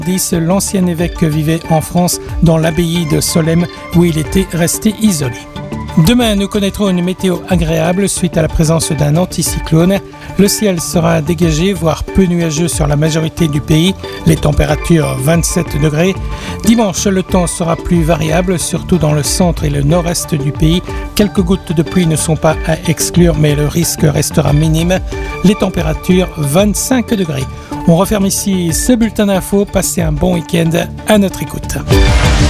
L'ancien évêque vivait en France dans l'abbaye de Solesmes où il était resté isolé. Demain, nous connaîtrons une météo agréable suite à la présence d'un anticyclone. Le ciel sera dégagé, voire peu nuageux sur la majorité du pays. Les températures 27 degrés. Dimanche, le temps sera plus variable, surtout dans le centre et le nord-est du pays. Quelques gouttes de pluie ne sont pas à exclure, mais le risque restera minime. Les températures 25 degrés. On referme ici ce bulletin d'infos. Passez un bon week-end à notre écoute.